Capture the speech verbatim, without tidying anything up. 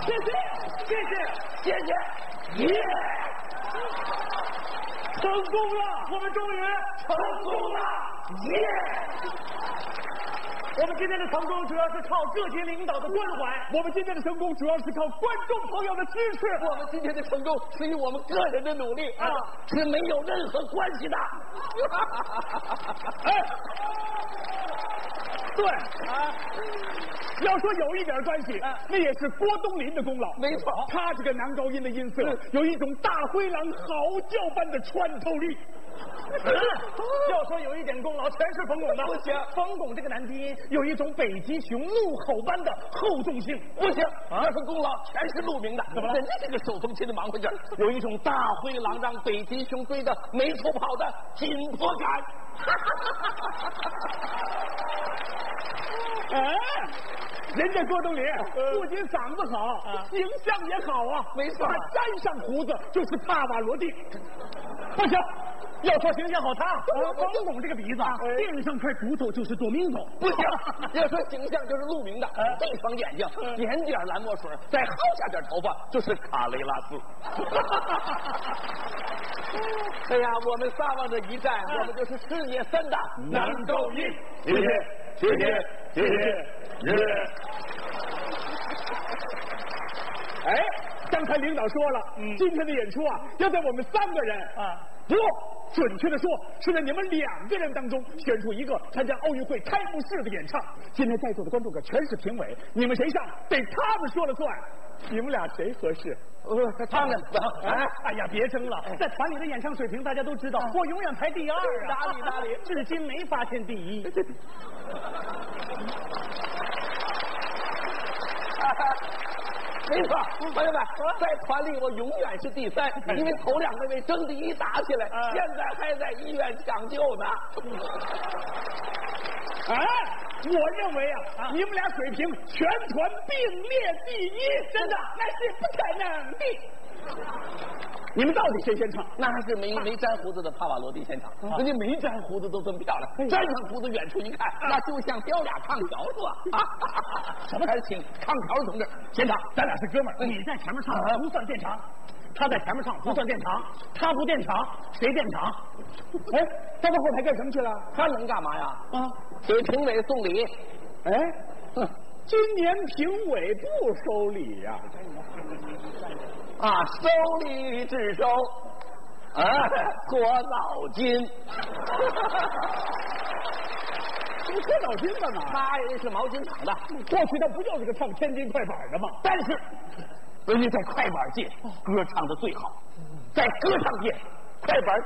谢谢谢谢谢谢，耶！成功了，我们终于成功了，耶！我们今天的成功主要是靠各级领导的关怀，我们今天的成功主要是靠观众朋友的支持， 我们今天的成功是与我们个人的努力啊是没有任何关系的。 哎，对啊，要说有一点关系，那也是郭冬临的功劳。 没错， 他这个男高音的音色有一种大灰狼嚎叫般的穿透力。要说有一点功劳，全是冯巩的。 不行， 冯巩这个男低音有一种北极熊怒吼般的厚重性。 不行，这份功劳全是陆明的。 怎么了？ 人家这个手风琴的忙活劲儿，有一种大灰狼让北极熊追得没处跑的紧迫感。 哎，人家郭冬临不仅嗓子好，形象也好啊。 没错， 他沾上胡子就是帕瓦罗蒂。不行。要说形象好，他冯巩这个鼻子啊，垫上块骨头就是多明总。 不行，要说形象就是陆明的，这双眼睛点点蓝墨水，再薅下点头发就是卡雷拉斯。哎呀，我们仨往这一站，我们就是事业三大男高音。谢谢谢谢谢谢谢。哎，刚才领导说了，嗯，今天的演出啊，要在我们三个人啊，不，准确的说是在你们两个人当中选出一个参加奥运会开幕式的演唱。今天在座的观众可全是评委，你们谁上得他们说了算。你们俩谁合适？ 呃，他们哎，哎呀，别争了，在团里的演唱水平大家都知道，我永远排第二啊， 哪里哪里， 至今没发现第一。 没错，朋友们，在团里我永远是第三，因为头两位争第一打起来，现在还在医院抢救呢。 哎，我认为啊，你们俩水平全团并列第一，真的那是不可能的。你们到底谁先唱？ 那还是没没粘胡子的帕瓦罗蒂先唱，人家没粘胡子都这么漂亮，粘上胡子远处一看，那就像雕俩炕条是吧？什么？还是请炕条同志先唱， 咱俩是哥们儿，你在前面唱不算垫场，他在前面唱不算垫场，他不垫场谁垫场？哎，他到后台干什么去了？ 他能干嘛呀？ 啊， 给评委送礼。 哎，今年评委不收礼呀。 啊，收礼只收，啊，搓澡巾。 这不搓澡巾干嘛？ 他人是毛巾厂的， 过去他不就是个唱天津快板的吗？ 但是人家在快板界歌唱的最好，在歌唱界快板